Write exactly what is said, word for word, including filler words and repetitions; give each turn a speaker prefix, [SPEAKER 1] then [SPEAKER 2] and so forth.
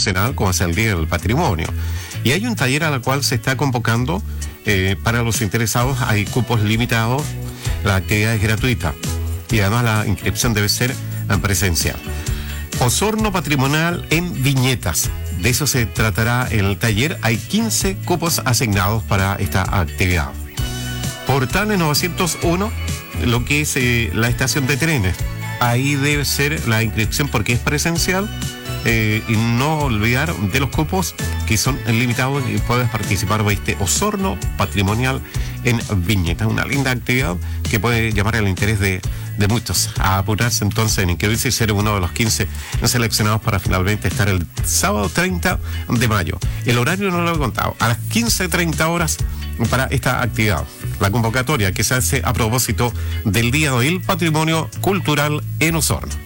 [SPEAKER 1] nacional, como es el Día del Patrimonio. Y hay un taller al cual se está convocando eh, para los interesados. Hay cupos limitados, la actividad es gratuita y además la inscripción debe ser en presencial. Osorno Patrimonial en Viñetas. De eso se tratará el taller. Hay quince cupos asignados para esta actividad. Portales novecientos uno, lo que es eh, la estación de trenes. Ahí debe ser la inscripción porque es presencial. Eh, y no olvidar de los cupos que son limitados y puedes participar de este Osorno Patrimonial en Viñetas. Una linda actividad que puede llamar el interés de, de muchos. A apurarse entonces en inscribirse y ser uno de los quince seleccionados para finalmente estar el sábado treinta de mayo. El horario no lo he contado, a las quince treinta horas para esta actividad. La convocatoria que se hace a propósito del Día del Patrimonio Cultural en Osorno.